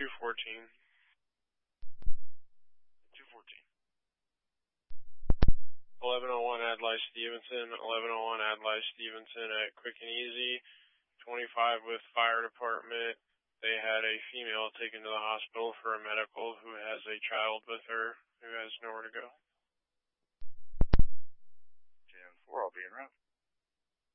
214. 214. 1101 Adlai Stevenson, 1101 Adlai Stevenson at Quick and Easy, 25 with fire department. They had a female taken to the hospital for a medical who has a child with her who has nowhere to go. Jan 4, I'll be en route.